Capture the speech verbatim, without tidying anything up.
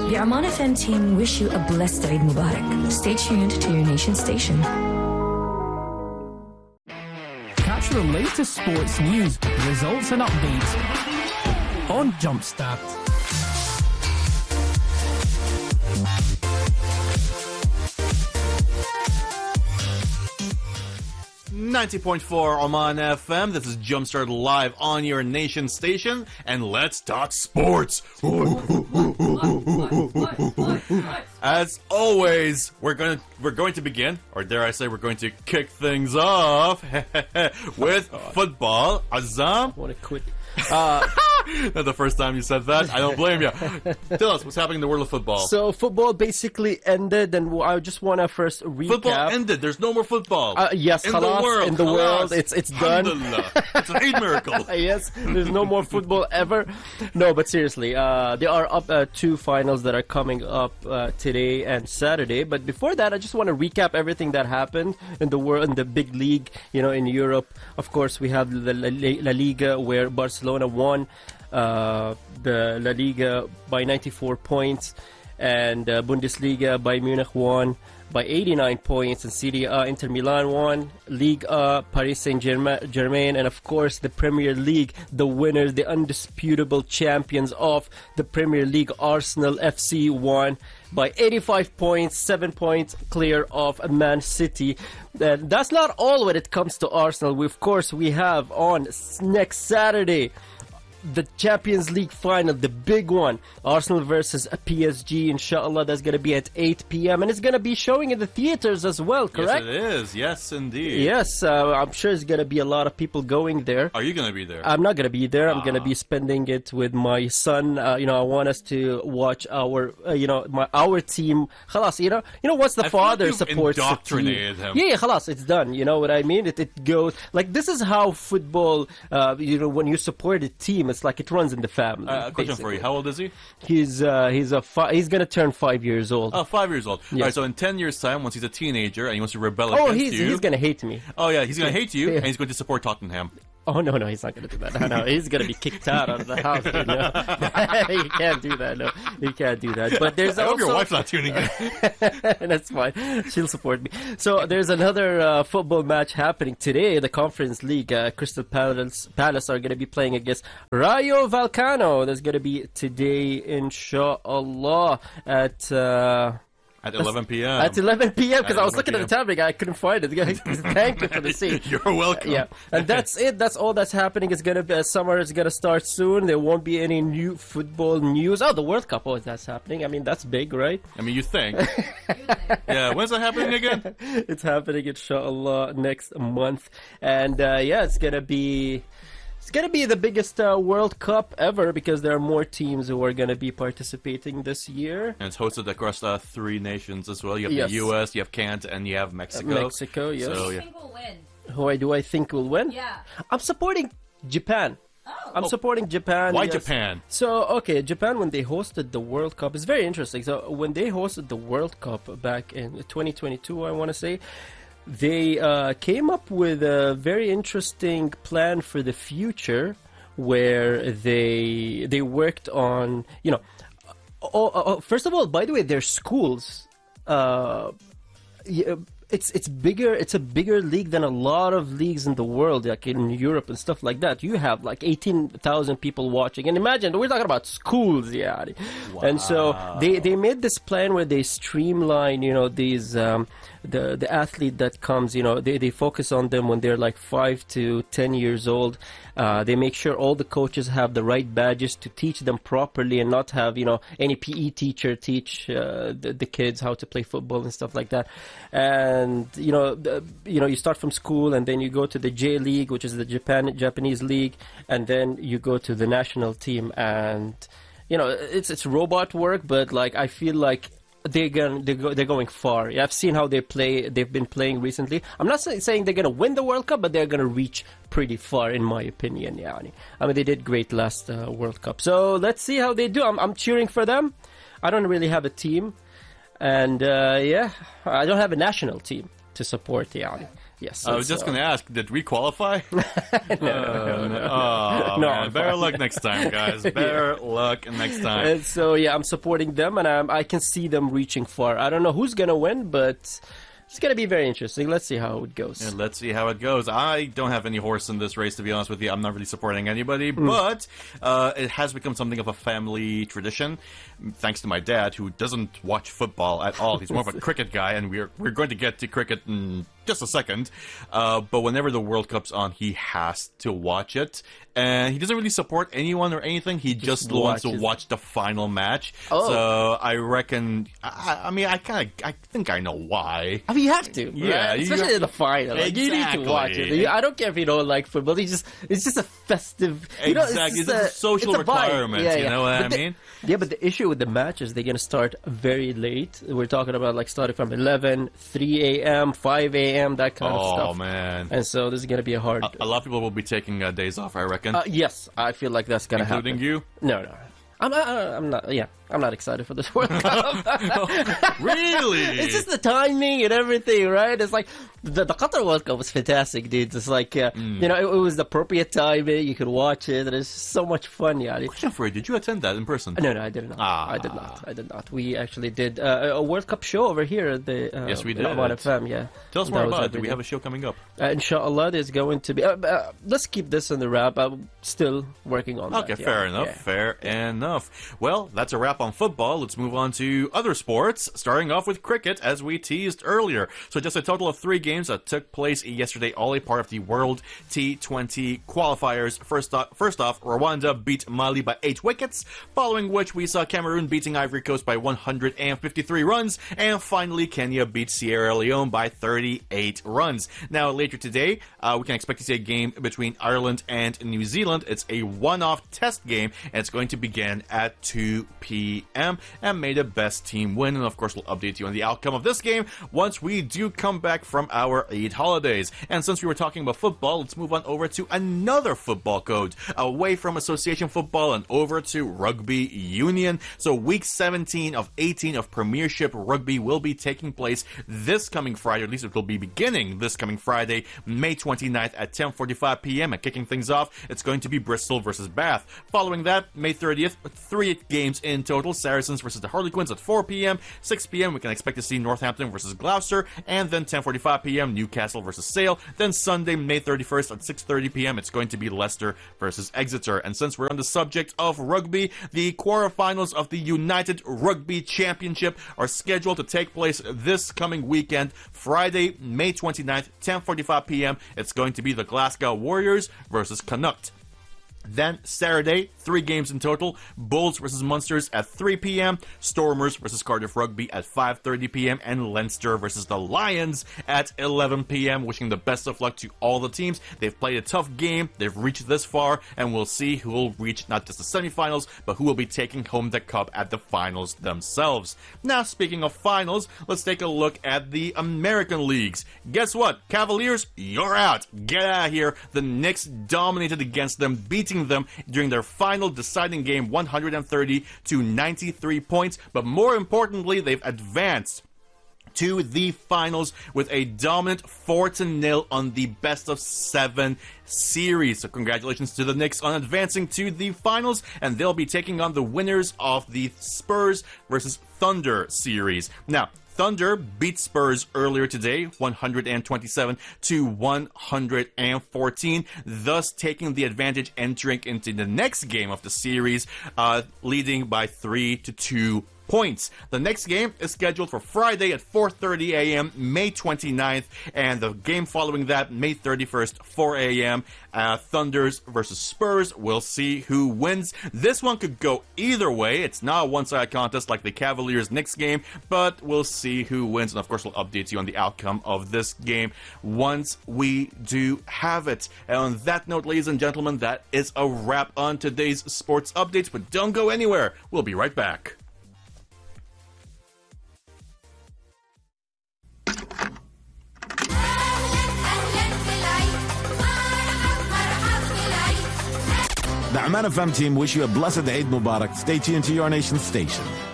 The Arman F M team wish you a blessed Eid Mubarak. Stay tuned to your nation station. Catch the latest sports news, results and updates on Jumpstart. ninety point four Oman F M. This is Jumpstart live on your nation station, and let's talk sports. As always, we're going to we're going to begin, or dare I say, we're going to kick things off with football. Azam, I want to quit. Uh, Not the first time you said that. I don't blame you. Tell us what's happening in the world of football. So football basically ended, and I just want to first recap. Football ended. There's no more football. Uh, yes, in khalas, the world. in the khalas. world, it's it's done. It's an Eid miracle. Yes, there's no more football ever. No, but seriously, uh, there are up uh, two finals that are coming up uh, today and Saturday. But before that, I just want to recap everything that happened in the world, in the big league. You know, in Europe, of course, we have the La, La Liga, where Barcelona won uh, the La Liga by ninety-four points, and uh, Bundesliga, Bayern Munich won by eighty-nine points, and Serie A, Inter Milan won, Ligue A, Paris Saint-Germain, and of course the Premier League, the winners, the undisputable champions of the Premier League, Arsenal F C, won by eighty-five points, seven points clear of Man City. And that's not all when it comes to Arsenal. We, of course, we have on next Saturday the Champions League final, the big one, Arsenal versus P S G. Inshallah, that's going to be at eight p.m. and it's going to be showing in the theaters as well, correct? Yes, it is. Yes, indeed. Yes, uh, I'm sure it's going to be a lot of people going there. Are you going to be there? I'm not going to be there. I'm Ah. going to be spending it with my son. Uh, you know, I want us to watch our, uh, you know, my our team. Khalas, you know, you know, once the I feel like father you've supports the team. indoctrinated him. Yeah, yeah, khalas, it's done. You know what I mean? It it goes like this is how football. Uh, you know, when you support a team, it's like it runs in the family. Uh, question for basically. you. How old is he? He's uh, he's a fi- he's gonna turn five years old. Oh, five years old. Yeah. All right, so in ten years' time, once he's a teenager and he wants to rebel Oh, against he's you... he's gonna hate me. Oh, yeah, he's going to hate you, Yeah. and he's going to support Tottenham. Oh no, no, he's not gonna do that. No, no, he's gonna be kicked out of the house. You know? He can't do that. No, he can't do that. But there's I hope also your wife's not tuning in. that's fine. She'll support me. So there's another uh, football match happening today. The Conference League. Uh, Crystal Palace Palace are gonna be playing against Rayo Vallecano. That's gonna be today, inshallah, at. Uh, At eleven p.m. At eleven p.m. because At I was 11 looking at the time, I couldn't find it. Thank you for the seat. You're welcome. Yeah, and that's it. That's all that's happening. It's gonna be uh, summer is gonna start soon. There won't be any new football news. Oh, the World Cup. Oh, that's happening. I mean, that's big, right? I mean, you think. Yeah, when's that happening again? It's happening, inshallah, next month, and uh, yeah, it's gonna be. It's going to be the biggest uh, World Cup ever because there are more teams who are going to be participating this year. And it's hosted across uh, three nations as well. You have Yes. the U S, you have Canada, and you have Mexico. Uh, Mexico, yes. So, Who do yeah. you think will win? Who I, do I think will win? Yeah. I'm supporting Japan. Oh. I'm supporting Japan. Why yes. Japan? So, okay, Japan, when they hosted the World Cup, it's very interesting. So, when they hosted the World Cup back in twenty twenty-two, I want to say, they uh, came up with a very interesting plan for the future where they they worked on, you know, oh, oh, first of all, by the way, their schools, uh, yeah, it's it's bigger. It's a bigger league than a lot of leagues in the world, like in Europe and stuff like that. You have like eighteen thousand people watching, and imagine we're talking about schools, yeah. Wow. And so they they made this plan where they streamline, you know, these um, the the athlete that comes, you know, they they focus on them when they're like five to ten years old. Uh, they make sure all the coaches have the right badges to teach them properly and not have, you know, any P E teacher teach uh, the, the kids how to play football and stuff like that. And, you know, the, you know, you start from school and then you go to the J League, which is the Japan Japanese league, and then you go to the national team. And, you know, it's it's robot work, but like I feel like they're going they're, go, they're going far. Yeah, I've seen how they play. They've been playing recently. I'm not say, saying they're going to win the World Cup, but they're going to reach pretty far, in my opinion. Yeah, I mean they did great last uh, World Cup. So let's see how they do. I'm I'm cheering for them. I don't really have a team, and uh, yeah, I don't have a national team to support. Yeah, yes. I was just uh, going to ask, did we qualify? no, no, no, no. Oh, No, man. I'm Better fine. luck next time, guys. Better luck next time. And so yeah, I'm supporting them, and I'm, I can see them reaching far. I don't know who's gonna win, but it's gonna be very interesting. Let's see how it goes. And let's see how it goes. I don't have any horse in this race, to be honest with you. I'm not really supporting anybody, Hmm. but uh, it has become something of a family tradition, thanks to my dad, who doesn't watch football at all. He's more of a cricket guy, and we're we're going to get to cricket in just a second. Uh, but whenever the World Cup's on, he has to watch it, and he doesn't really support anyone or anything. He just, wants to watches. watch the final match. Oh. So I reckon. I, I mean, I kind of, I think I know why. I mean, you have to, Yeah, right? you especially have- in the final. Like, you need Exactly. to watch it. You- I don't care if you don't like football. You just, it's just a festive. You know, Exactly. it's, It's just a social it's a vibe. requirement, Yeah, you yeah. know what But I the- mean? Yeah, but the issue with the matches, they're gonna start very late. We're talking about like starting from eleven, three a.m., five a.m., that kind of Oh, stuff. man. And so this is gonna be a hard. A, a lot of people will be taking uh, days off, I reckon. Uh, yes, I feel like that's gonna including happen. you. No, no, I'm not. Uh, I'm not. Yeah, I'm not excited for this World Cup. Really? It's just the timing and everything, right? It's like the, the Qatar World Cup was fantastic, dude. It's like uh, Mm. you know, it, it was the appropriate timing. You could watch it, and it's so much fun. Yeah. Question for you: did you attend that in person? No, no, I did not. Ah. I did not. I did not. We actually did uh, a World Cup show over here at the uh, Yes, we did. Oman F M. Yeah. Tell us That more was about it. every Do we day. have a show coming up? Uh, inshallah, there's going to be. Uh, uh, let's keep this in the wrap. I'm still working on that. Okay, yeah. fair enough. Yeah. Fair enough. Well, that's a wrap on football. Let's move on to other sports, starting off with cricket, as we teased earlier. So just a total of three games that took place yesterday, all a part of the World T twenty qualifiers. First off, first off, Rwanda beat Mali by eight wickets, following which we saw Cameroon beating Ivory Coast by one hundred fifty-three runs, and finally Kenya beat Sierra Leone by thirty-eight runs. Now, later today, uh, we can expect to see a game between Ireland and New Zealand. It's a one-off test game, and it's going to begin at two p.m. And may the best team win. And of course, we'll update you on the outcome of this game once we do come back from our Eid holidays. And since we were talking about football, let's move on over to another football code, away from association football and over to rugby union. So week seventeen of eighteen of Premiership Rugby will be taking place this coming Friday, or at least it will be beginning this coming Friday, May twenty-ninth at ten forty-five p.m. And kicking things off, it's going to be Bristol versus Bath. Following that, May thirtieth, three games in total: Saracens versus the Harlequins at four p.m. six p.m. we can expect to see Northampton versus Gloucester, and then ten forty-five p.m. Newcastle versus Sale. Then Sunday, May thirty-first at six thirty p.m. it's going to be Leicester versus Exeter. And since we're on the subject of rugby, the quarterfinals of the United Rugby Championship are scheduled to take place this coming weekend, Friday, May twenty-ninth, ten forty-five p.m. it's going to be the Glasgow Warriors versus Connacht. Then Saturday, three games in total: Bulls versus Munsters at three p.m., Stormers versus Cardiff Rugby at five thirty p.m., and Leinster versus the Lions at eleven p.m. Wishing the best of luck to all the teams. They've played a tough game, they've reached this far, and we'll see who will reach not just the semifinals, but who will be taking home the cup at the finals themselves. Now, speaking of finals, let's take a look at the American leagues. Guess what? Cavaliers, you're out. Get out of here. The Knicks dominated against them, beating them during their final deciding game, one hundred thirty to ninety-three points. But more importantly, they've advanced to the finals with a dominant four to nil on the best of seven series. So congratulations to the Knicks on advancing to the finals, and they'll be taking on the winners of the Spurs versus Thunder series. Now, Thunder beat Spurs earlier today, one hundred twenty-seven to one hundred fourteen, thus taking the advantage entering into the next game of the series, uh, leading by three to two points. The next game is scheduled for Friday at four thirty a.m., May twenty-ninth, and the game following that, May thirty-first, four a.m., uh, Thunders versus Spurs. We'll see who wins. This one could go either way. It's not a one-sided contest like the Cavaliers-Knicks game, but we'll see who wins, and of course we'll update you on the outcome of this game once we do have it. And on that note, ladies and gentlemen, that is a wrap on today's sports updates, but don't go anywhere. We'll be right back. The Oman F M team wish you a blessed Eid Mubarak. Stay tuned to your nation station.